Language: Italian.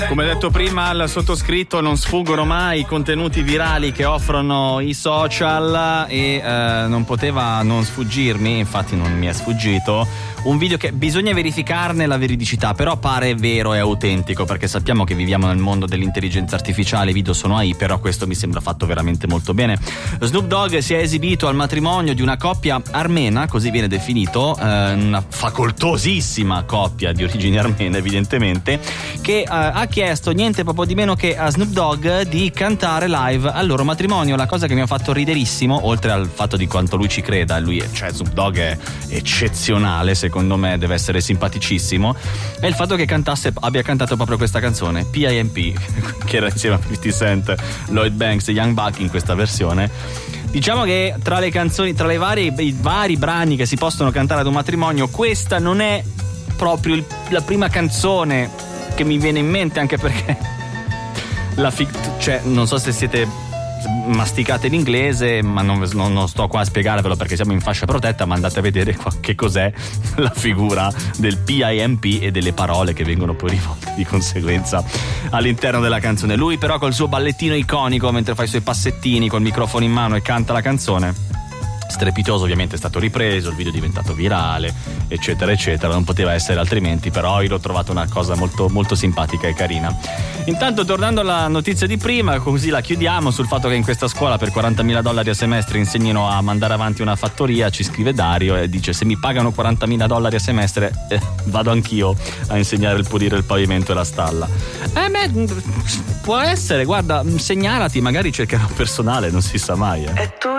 Come detto prima, al sottoscritto non sfuggono mai i contenuti virali che offrono i social e non poteva non sfuggirmi, infatti non mi è sfuggito, un video che bisogna verificarne la veridicità, però pare vero e autentico, perché sappiamo che viviamo nel mondo dell'intelligenza artificiale, i video sono AI, però questo mi sembra fatto veramente molto bene. Snoop Dogg si è esibito al matrimonio di una coppia armena, così viene definito, una facoltosissima coppia di origini armene evidentemente, che ha chiesto niente proprio di meno che a Snoop Dogg di cantare live al loro matrimonio. La cosa che mi ha fatto riderissimo, oltre al fatto di quanto lui ci creda, Snoop Dogg è eccezionale, secondo me deve essere simpaticissimo, è il fatto che abbia cantato proprio questa canzone PIMP, che era insieme a 50 Cent, Lloyd Banks e Young Buck in questa versione. Diciamo che tra le canzoni, tra i vari brani che si possono cantare ad un matrimonio, questa non è proprio la prima canzone che mi viene in mente, anche perché non so se siete masticate l'inglese, ma non sto qua a spiegarvelo perché siamo in fascia protetta, ma andate a vedere che cos'è la figura del PIMP e delle parole che vengono poi rivolte di conseguenza all'interno della canzone. Lui però col suo ballettino iconico mentre fa i suoi passettini col microfono in mano e canta la canzone, strepitoso, ovviamente è stato ripreso, il video è diventato virale, eccetera eccetera, non poteva essere altrimenti, però io l'ho trovato una cosa molto molto simpatica e carina. Intanto, tornando alla notizia di prima, così la chiudiamo, sul fatto che in questa scuola per $40.000 a semestre insegnino a mandare avanti una fattoria, ci scrive Dario e dice: se mi pagano $40.000 a semestre vado anch'io a insegnare il pulire il pavimento e la stalla. Può essere, guarda, segnalati, magari cercherò personale, non si sa mai. E tu